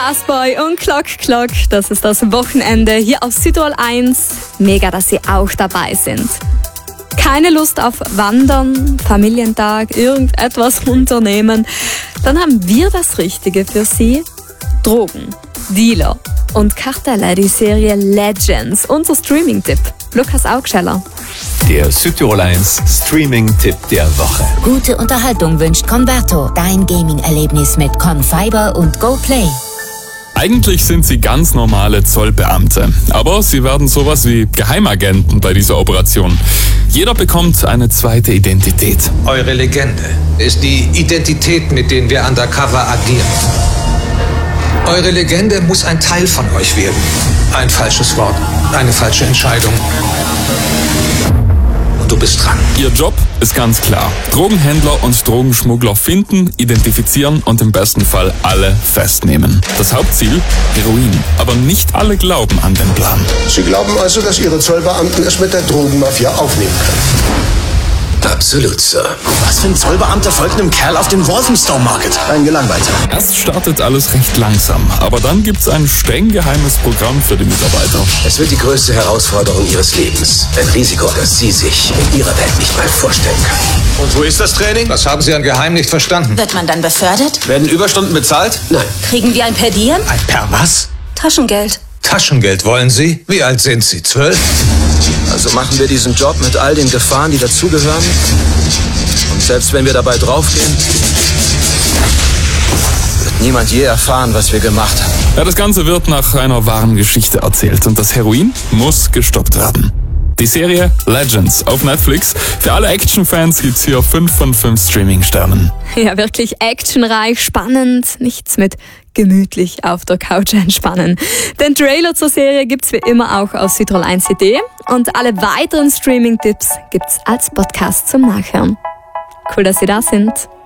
Fastboy und Clock Clock. Das ist das Wochenende hier auf Südtirol 1. Mega, dass Sie auch dabei sind. Keine Lust auf Wandern, Familientag, irgendetwas unternehmen? Dann haben wir das Richtige für Sie. Drogen, Dealer und Kartelle, die Serie Legends. Unser Streaming-Tipp. Lukas Augscheller. Der Südtirol 1 Streaming-Tipp der Woche. Gute Unterhaltung wünscht Converto. Dein Gaming-Erlebnis mit Confiber und GoPlay. Eigentlich sind sie ganz normale Zollbeamte, aber sie werden sowas wie Geheimagenten bei dieser Operation. Jeder bekommt eine zweite Identität. Eure Legende ist die Identität, mit denen wir undercover agieren. Eure Legende muss ein Teil von euch werden. Ein falsches Wort, eine falsche Entscheidung. Und du bist dran. Ihr Job ist ganz klar. Drogenhändler und Drogenschmuggler finden, identifizieren und im besten Fall alle festnehmen. Das Hauptziel? Heroin. Aber nicht alle glauben an den Plan. Sie glauben also, dass Ihre Zollbeamten es mit der Drogenmafia aufnehmen können? Absolut, Sir. Was für ein Zollbeamter folgt einem Kerl auf dem Walthamstow Market? Ein Gelangweilter. Erst startet alles recht langsam, aber dann gibt's ein streng geheimes Programm für die Mitarbeiter. Es wird die größte Herausforderung Ihres Lebens. Ein Risiko, das Sie sich in Ihrer Welt nicht mal vorstellen können. Und wo ist das Training? Das haben Sie an Geheim nicht verstanden. Wird man dann befördert? Werden Überstunden bezahlt? Nein. Kriegen wir ein Per Diem? Ein Per was? Taschengeld. Taschengeld wollen Sie? Wie alt sind Sie? 12? Also machen wir diesen Job mit all den Gefahren, die dazugehören. Und selbst wenn wir dabei draufgehen, wird niemand je erfahren, was wir gemacht haben. Ja, das Ganze wird nach einer wahren Geschichte erzählt und das Heroin muss gestoppt werden. Die Serie Legends auf Netflix. Für alle Action-Fans gibt's hier 5 von 5 Streaming-Sternen. Ja, wirklich actionreich, spannend, nichts mit gemütlich auf der Couch entspannen. Den Trailer zur Serie gibt's wie immer auch auf Südtirol 1 CD und alle weiteren Streaming-Tipps gibt's als Podcast zum Nachhören. Cool, dass Sie da sind.